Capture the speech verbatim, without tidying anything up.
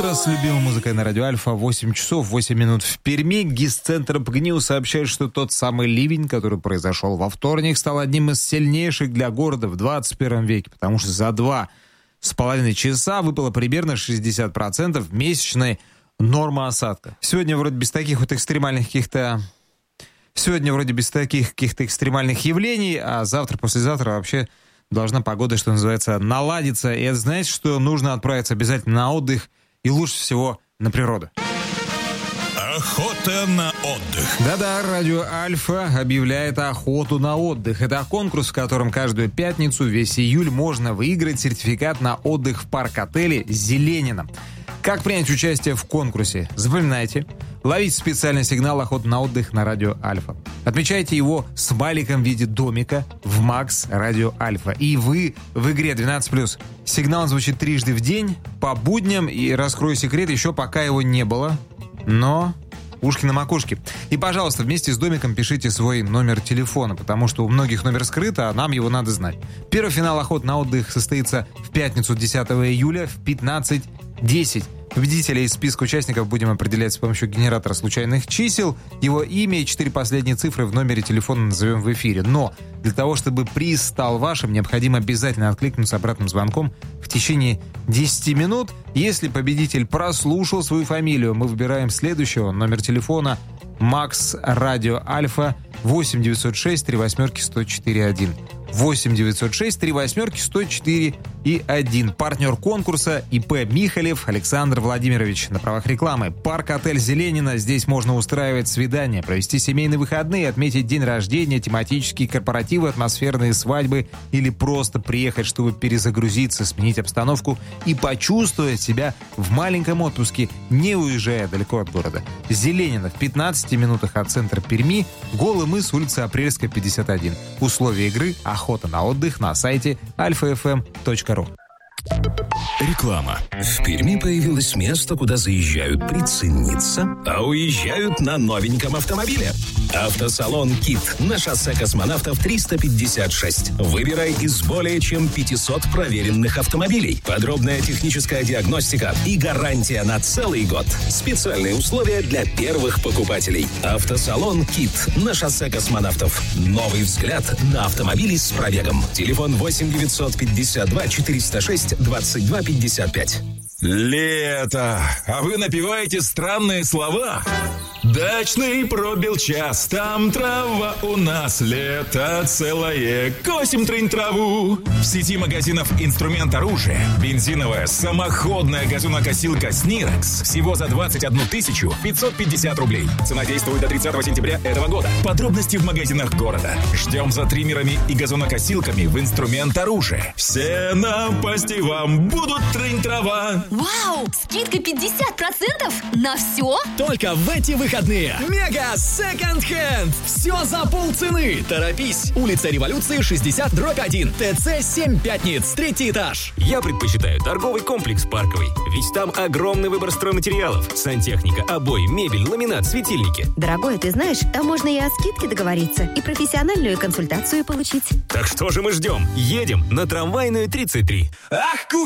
утро с любимой музыкой на радио Альфа. восемь часов восемь минут в Перми. ГИС-центр ПГНИУ сообщает, что тот самый ливень, который произошел во вторник, стал одним из сильнейших для города в двадцать первом веке, потому что за два с половиной часа выпало примерно шестьдесят процентов месячной нормы осадка. Сегодня вроде без таких вот экстремальных каких-то... Сегодня вроде без таких каких-то экстремальных явлений, а завтра, послезавтра вообще должна погода, что называется, наладиться. И это значит, что нужно отправиться обязательно на отдых и лучше всего на природу. Охота на отдых. Да-да, радио Альфа объявляет охоту на отдых. Это конкурс, в котором каждую пятницу весь июль можно выиграть сертификат на отдых в парк-отеле «Зеленина». Как принять участие в конкурсе? Запоминайте. Ловите специальный сигнал «Охота на отдых» на радио Альфа. Отмечайте его смайликом в виде домика в Макс Радио Альфа. И вы в игре двенадцать плюс. Сигнал звучит трижды в день, по будням, и, раскрою секрет, еще пока его не было. Но... ушки на макушке. И, пожалуйста, вместе с домиком пишите свой номер телефона, потому что у многих номер скрыт, а нам его надо знать. Первый финал охоты на отдых состоится в пятницу десятого июля в пятнадцать десять. Победителя из списка участников будем определять с помощью генератора случайных чисел. Его имя и четыре последние цифры в номере телефона назовем в эфире. Но для того, чтобы приз стал вашим, необходимо обязательно откликнуться обратным звонком в течение десяти минут. Если победитель прослушал свою фамилию, мы выбираем следующего. Номер телефона Макс Радио Альфа восемь девятьсот шесть три восьмерки сто четыре один. восемь девятьсот шесть три восьмерки сто четыре и один. Партнер конкурса ИП Михалев Александр Владимирович. На правах рекламы. Парк-отель «Зеленина». Здесь можно устраивать свидания, провести семейные выходные, отметить день рождения, тематические корпоративы, атмосферные свадьбы или просто приехать, чтобы перезагрузиться, сменить обстановку и почувствовать себя в маленьком отпуске, не уезжая далеко от города. «Зеленина» в пятнадцати минутах от центра Перми. Голый мыс, улица Апрельская, пятьдесят один. Условия игры – охота на отдых на сайте альфа эф эм точка ру. Реклама. В Перми появилось место, куда заезжают прицениться, а уезжают на новеньком автомобиле. Автосалон «Кит» на шоссе Космонавтов триста пятьдесят шесть. Выбирай из более чем пятисот проверенных автомобилей. Подробная техническая диагностика и гарантия на целый год. Специальные условия для первых покупателей. Автосалон «Кит» на шоссе Космонавтов. Новый взгляд на автомобили с пробегом. Телефон восемь девятьсот пятьдесят два четыреста шесть двадцать два пятьдесят пять. Лето, а вы напеваете странные слова? Дачный пробил час, там трава у нас, лето целое, косим трынь траву. В сети магазинов «Инструмент оружия» бензиновая самоходная газонокосилка «Снирекс» всего за двадцать одну тысячу пятьсот пятьдесят рублей. Цена действует до тридцатого сентября этого года. Подробности в магазинах города. Ждем за триммерами и газонокосилками в «Инструмент оружия». Все напасти вам будут трынь трава. Вау! Скидка пятьдесят процентов на все? Только в эти выходные. Мега Second Hand. Все за полцены. Торопись. Улица Революции, шестьдесят дробь один. ТЦ семь Пятниц. Третий этаж. Я предпочитаю торговый комплекс «Парковый». Ведь там огромный выбор стройматериалов. Сантехника, обои, мебель, ламинат, светильники. Дорогой, ты знаешь, там можно и о скидке договориться, и профессиональную консультацию получить. Так что же мы ждем? Едем на Трамвайную тридцать три. Ах,